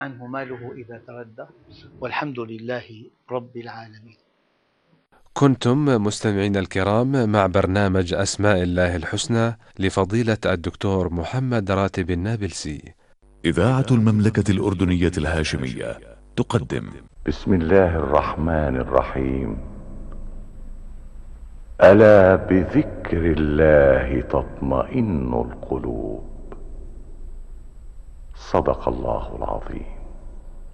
عنه ماله إذا تردى، والحمد لله رب العالمين. كنتم مستمعين الكرام مع برنامج أسماء الله الحسنى لفضيلة الدكتور محمد راتب النابلسي. إذاعة المملكة الأردنية الهاشمية تقدم بسم الله الرحمن الرحيم. ألا بذكر الله تطمئن القلوب. صدق الله العظيم.